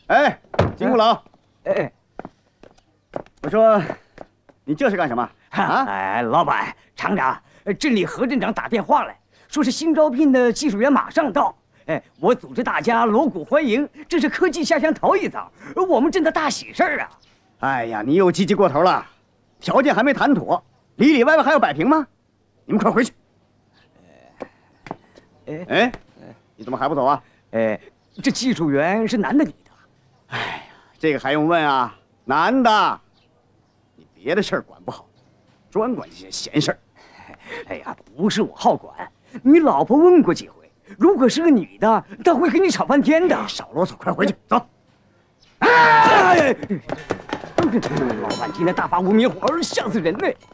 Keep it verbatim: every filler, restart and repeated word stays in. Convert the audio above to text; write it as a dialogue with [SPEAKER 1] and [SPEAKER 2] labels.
[SPEAKER 1] 哎，金五郎，
[SPEAKER 2] 哎，
[SPEAKER 1] 我说，你这是干什么？啊？
[SPEAKER 2] 哎，老板、厂长，镇里何镇长打电话来说是新招聘的技术员马上到。哎，我组织大家锣鼓欢迎，这是科技下乡头一遭，我们镇的大喜事儿啊！
[SPEAKER 1] 哎呀，你又积极过头了，条件还没谈妥，里里外外还要摆平吗？你们快回去！
[SPEAKER 2] 哎
[SPEAKER 1] 哎，你怎么还不走啊？
[SPEAKER 2] 哎，这技术员是男的女的？
[SPEAKER 1] 哎呀，这个还用问啊？男的，你别的事儿管不好，专管这些闲事儿。
[SPEAKER 2] 哎呀，不是我好管，你老婆问过几回，如果是个女的，她会跟你吵翻天的。
[SPEAKER 1] 少啰嗦，快回去，走。
[SPEAKER 2] 哎，老板今天大发无名火，吓死人嘞！